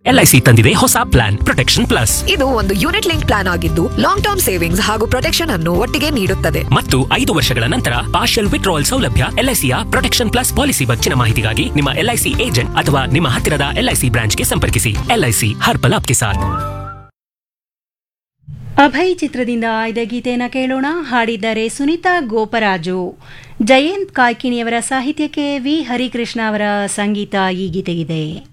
LIC ತಂದಿದೆ ಹೊಸ plan protection plus. ಇದು ಒಂದು ಯೂನಿಟ್ ಲಿಂಕ್ ಪ್ಲಾನ್ ಆಗಿದ್ದು ಲಾಂಗ್ ಟರ್ಮ್ ಸೇವಿಂಗ್ಸ್ ಹಾಗೂ ಪ್ರೊಟೆಕ್ಷನ್ ಅನ್ನು ಒಟ್ಟಿಗೆ ನೀಡುತ್ತದೆ. ಮತ್ತು 5 ವರ್ಷಗಳ ನಂತರ ಪಾರ್ಷಿಯಲ್ ವಿತ್ಡ್ರಾವಲ್ ಸೌಲಭ್ಯ. LICಯ ಪ್ರೊಟೆಕ್ಷನ್ ಪ್ಲಸ್ ಪಾಲಿಸಿ ಹೆಚ್ಚಿನ ಮಾಹಿತಿಗಾಗಿ ನಿಮ್ಮ LIC ಏಜೆಂಟ್ ಅಥವಾ ನಿಮ್ಮ ಹತ್ತಿರದ LIC ಬ್ರಾಂಚ್ಗೆ ಸಂಪರ್ಕಿಸಿ. LIC ಹರ್ ಪಲ್ ಆಪ್ಕೆ ಸಾಥ್. ಅಭಯ್ ಚಿತ್ರದಿಂದ ಆಯ್ದ ಗೀತೆಯನ್ನು ಕೇಳೋಣ. ಹಾಡಿದ್ದಾರೆ ಸುನೀತಾ ಗೋಪರಾಜು. ಜಯಂತ್ ಕಾಯ್ಕಿಣಿಯವರ ಸಾಹಿತ್ಯಕ್ಕೆ ವಿ ಹರಿಕೃಷ್ಣ ಅವರ ಸಂಗೀತ ಈ ಗೀತೆಗಿದೆ.